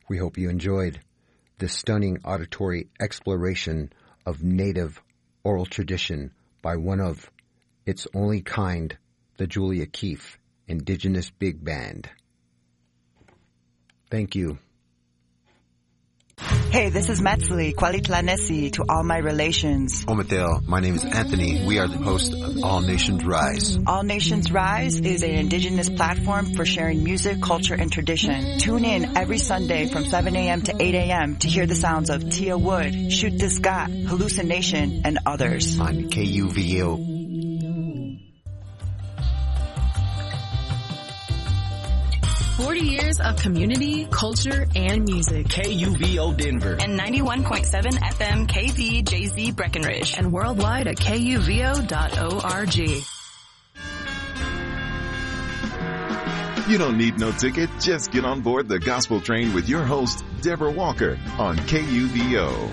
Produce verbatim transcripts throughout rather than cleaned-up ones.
We hope you enjoyed this stunning auditory exploration of native oral tradition by one of its only kind, the Julia Keefe Indigenous Big Band. Thank you. Hey, this is Metzli, Kwalitlanesi to all my relations. Ometel, my name is Anthony. We are the host of All Nations Rise. All Nations Rise is an indigenous platform for sharing music, culture, and tradition. Tune in every Sunday from seven a.m. to eight a.m. to hear the sounds of Tia Wood, Shoot This Got, Hallucination, and others. On K U V O. forty years of community, culture, and music. K U V O Denver. And ninety-one point seven F M K V J Z Breckenridge. And worldwide at K U V O dot org. You don't need no ticket. Just get on board the gospel train with your host, Deborah Walker, on K U V O.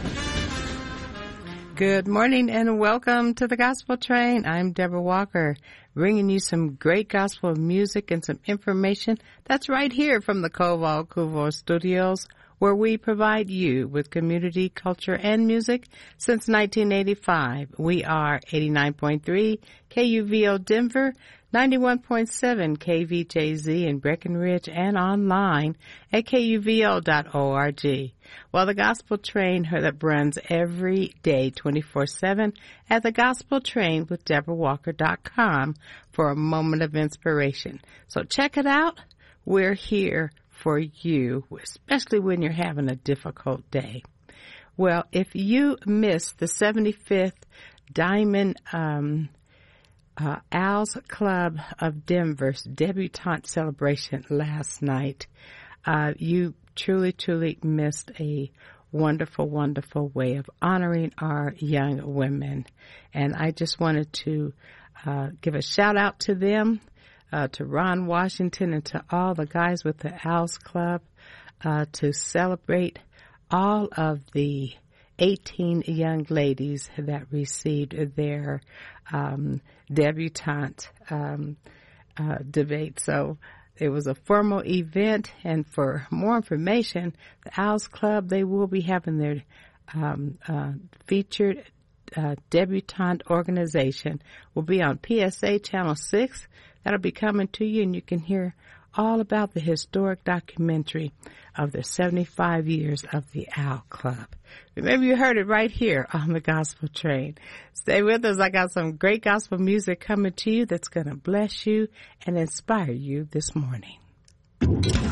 Good morning and welcome to the Gospel Train. I'm Deborah Walker, bringing you some great gospel music and some information that's right here from the Koval Kuvo Studios, where we provide you with community, culture, and music since nineteen eighty-five. We are eighty-nine point three K U V O Denver, ninety-one point seven K V J Z in Breckenridge, and online at K U V O dot org. Well, the Gospel Train that runs every day twenty-four seven at the Gospel Train with Deborah Walker dot com for a moment of inspiration. So check it out. We're here for you, especially when you're having a difficult day. Well, if you missed the seventy-fifth Diamond um, uh, Owls Club of Denver's debutante celebration last night, uh, you truly, truly missed a wonderful, wonderful way of honoring our young women. And I just wanted to uh, give a shout out to them, uh, to Ron Washington and to all the guys with the Owls Club, uh, to celebrate all of the eighteen young ladies that received their um, debutante um, uh, debate. So it was a formal event, and for more information, the Owls Club, they will be having their um, uh, featured uh, debutante organization will be on P S A Channel six. That'll be coming to you, and you can hear all about the historic documentary of the seventy-five years of the Owl Club. Remember, you heard it right here on the Gospel Train. Stay with us. I got some great gospel music coming to you that's going to bless you and inspire you this morning.